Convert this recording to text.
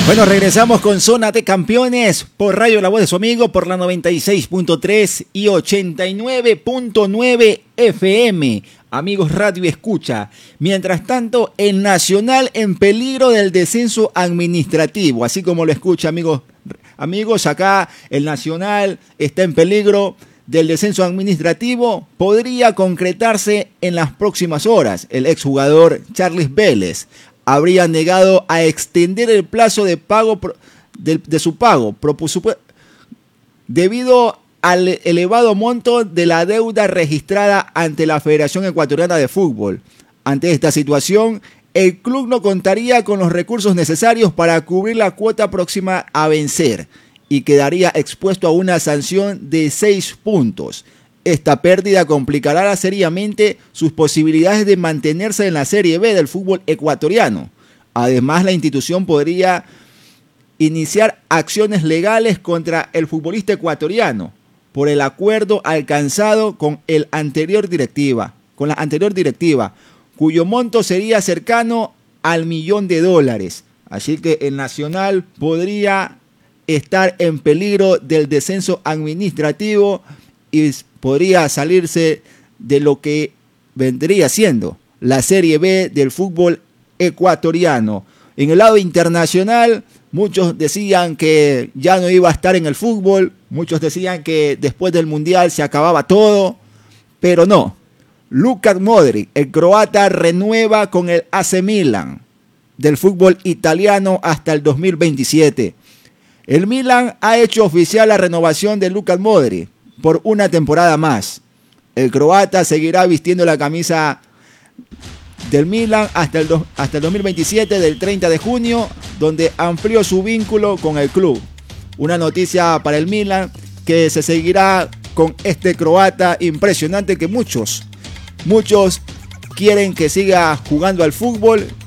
Bueno, regresamos con Zona de Campeones por Radio La Voz de su amigo por la 96.3 y 89.9 FM. Amigos Radio Escucha. Mientras tanto, el Nacional en peligro del descenso administrativo. Así como lo escucha, amigos. Amigos, acá el Nacional está en peligro del descenso administrativo. Podría concretarse en las próximas horas. El exjugador Charles Vélez habría negado a extender el plazo de pago de su pago debido al elevado monto de la deuda registrada ante la Federación Ecuatoriana de Fútbol. Ante esta situación, el club no contaría con los recursos necesarios para cubrir la cuota próxima a vencer y quedaría expuesto a una sanción de 6 puntos. Esta pérdida complicará seriamente sus posibilidades de mantenerse en la Serie B del fútbol ecuatoriano. Además, la institución podría iniciar acciones legales contra el futbolista ecuatoriano por el acuerdo alcanzado con la anterior directiva, cuyo monto sería cercano al $1.000.000. Así que el Nacional podría estar en peligro del descenso administrativo y podría salirse de lo que vendría siendo la Serie B del fútbol ecuatoriano. En el lado internacional, muchos decían que ya no iba a estar en el fútbol, muchos decían que después del Mundial se acababa todo, pero no. Luka Modric, el croata, renueva con el AC Milan del fútbol italiano hasta el 2027. El Milan ha hecho oficial la renovación de Luka Modric por una temporada más. El croata seguirá vistiendo la camisa del Milan hasta el 2027, del 30 de junio, donde amplió su vínculo con el club. Una noticia para el Milan, que se seguirá con este croata impresionante que muchos quieren que siga jugando al fútbol,